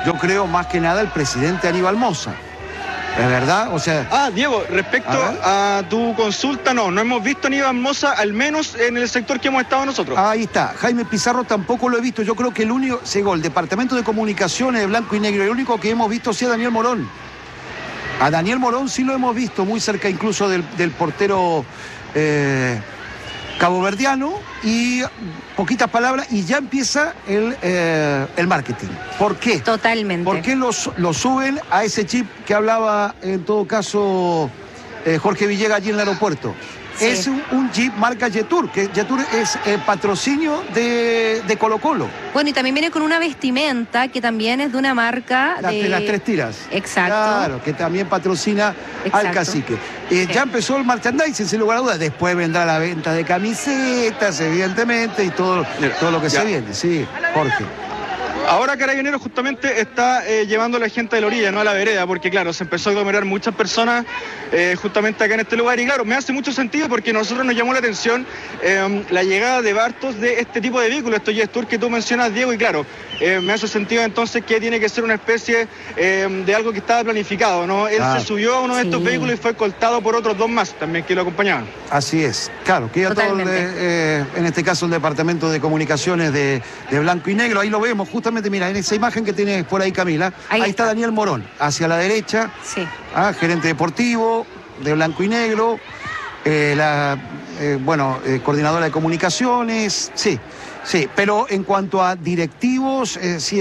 yo creo más que nada el presidente Aníbal Mosa. ¿Es verdad? O sea... Diego, respecto a tu consulta, no hemos visto a Aníbal Mosa, al menos en el sector que hemos estado nosotros. Ahí está. Jaime Pizarro tampoco lo he visto. Yo creo que el único, el Departamento de Comunicaciones de Blanco y Negro, el único que hemos visto sí a Daniel Morón. A Daniel Morón sí lo hemos visto, muy cerca incluso del portero caboverdiano, y poquitas palabras, y ya empieza el marketing. ¿Por qué? Totalmente. ¿Por qué lo suben a ese chip que hablaba en todo caso Jorge Villegas allí en el aeropuerto? Sí. Es un jeep marca Jetour, que Jetour es patrocinio de Colo-Colo. Bueno, y también viene con una vestimenta que también es de una marca de las tres tiras. Exacto. Claro, que también patrocina al Cacique. Sí. Ya empezó el merchandising, sin lugar a dudas. Después vendrá la venta de camisetas, evidentemente, y todo lo que se viene. Sí, Jorge. Ahora Carabineros justamente está llevando a la gente de la orilla, no a la vereda, porque claro, se empezó a aglomerar muchas personas justamente acá en este lugar, y claro, me hace mucho sentido porque a nosotros nos llamó la atención la llegada de Bartos de este tipo de vehículos, estos Jetour que tú mencionas, Diego, y claro, me hace sentido entonces que tiene que ser una especie de algo que estaba planificado, ¿no? Él se subió a uno de estos vehículos y fue escoltado por otros dos más también que lo acompañaban. Así es, claro, que ya todo en este caso el Departamento de Comunicaciones de Blanco y Negro, ahí lo vemos justamente. Mira, en esa imagen que tienes por ahí, Camila, ahí está Daniel Morón, hacia la derecha, gerente deportivo de Blanco y Negro, coordinadora de comunicaciones, sí, pero en cuanto a directivos,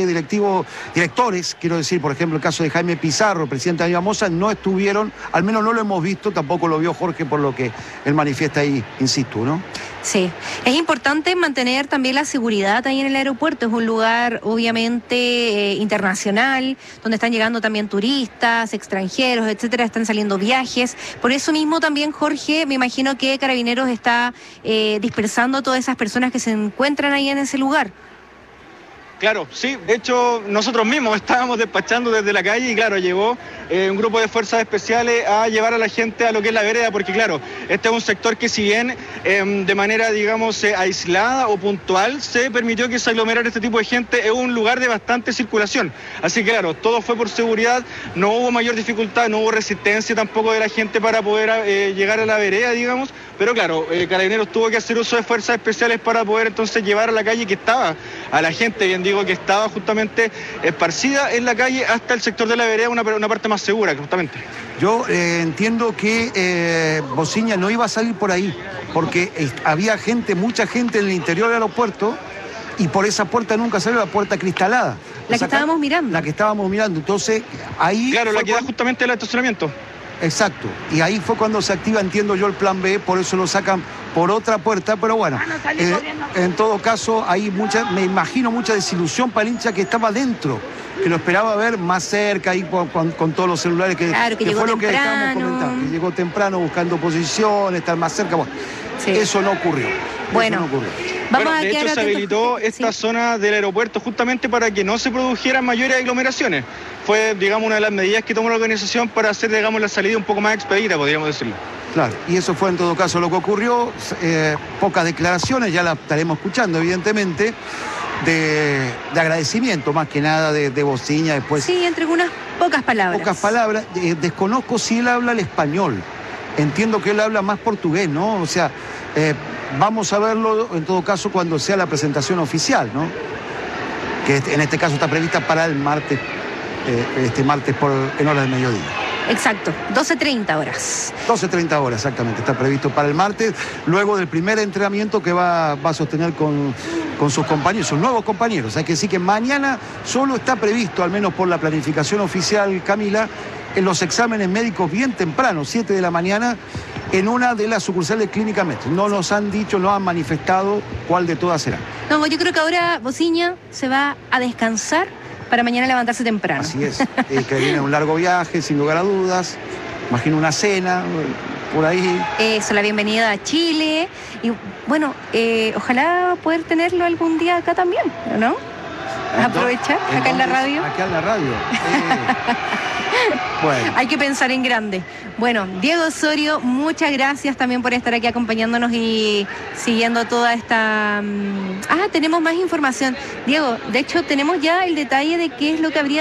directores, quiero decir, por ejemplo, el caso de Jaime Pizarro, presidente de Aníbal Mosa, no estuvieron, al menos no lo hemos visto, tampoco lo vio Jorge, por lo que él manifiesta ahí, insisto, ¿no? Sí, es importante mantener también la seguridad ahí en el aeropuerto. Es un lugar obviamente internacional, donde están llegando también turistas, extranjeros, etcétera, están saliendo viajes. Por eso mismo también, Jorge, me imagino que Carabineros está dispersando a todas esas personas que se encuentran ahí en ese lugar. Claro, sí, de hecho nosotros mismos estábamos despachando desde la calle y claro, llegó un grupo de fuerzas especiales a llevar a la gente a lo que es la vereda, porque claro, este es un sector que si bien de manera, digamos, aislada o puntual se permitió que se aglomerara este tipo de gente, es un lugar de bastante circulación. Así que claro, todo fue por seguridad, no hubo mayor dificultad, no hubo resistencia tampoco de la gente para poder llegar a la vereda, digamos, pero claro, Carabineros tuvo que hacer uso de fuerzas especiales para poder entonces llevar a la calle que estaba, a la gente, bien digo, que estaba justamente esparcida en la calle hasta el sector de la vereda, una parte más segura, justamente. Yo entiendo que Bociña no iba a salir por ahí, porque había mucha gente en el interior del aeropuerto, y por esa puerta nunca salió, la puerta cristalada. La que estábamos mirando. La que estábamos mirando, entonces ahí... Claro, la que da justamente el estacionamiento. Exacto, y ahí fue cuando se activa, entiendo yo, el plan B, por eso lo sacan por otra puerta, pero bueno, en todo caso hay me imagino mucha desilusión para el hincha que estaba dentro, que lo esperaba ver más cerca ahí con todos los celulares, que fue lo que estábamos comentando, que llegó temprano buscando posición, estar más cerca, bueno, eso no ocurrió. Bueno, de hecho se habilitó esta zona del aeropuerto justamente para que no se produjeran mayores aglomeraciones. Fue, digamos, una de las medidas que tomó la organización para hacer, digamos, la salida un poco más expedita, podríamos decirlo. Claro, y eso fue en todo caso lo que ocurrió. Pocas declaraciones, ya las estaremos escuchando, evidentemente, de agradecimiento, más que nada de Bociña después. Sí, entre unas pocas palabras. Pocas palabras. Desconozco si él habla el español. Entiendo que él habla más portugués, ¿no? O sea, vamos a verlo en todo caso cuando sea la presentación oficial, ¿no? Que en este caso está prevista para el martes, en horas del mediodía. Exacto, 12:30 horas. 12:30 horas, exactamente, está previsto para el martes, luego del primer entrenamiento que va a sostener con sus compañeros, sus nuevos compañeros. Hay que decir que mañana solo está previsto, al menos por la planificación oficial, Camila, en los exámenes médicos bien temprano, 7 de la mañana, en una de las sucursales de Clínica Metro. No nos han dicho, no han manifestado cuál de todas será. No, yo creo que ahora Bociña se va a descansar para mañana levantarse temprano. Así es, que viene un largo viaje, sin lugar a dudas. Imagino una cena por ahí. Eso, la bienvenida a Chile. Y bueno, ojalá poder tenerlo algún día acá también, ¿no? Aprovechar, acá en la radio. Acá en la radio. Bueno. Hay que pensar en grande. Bueno, Diego Osorio, muchas gracias también por estar aquí acompañándonos y siguiendo toda esta... tenemos más información. Diego, de hecho tenemos ya el detalle de qué es lo que habría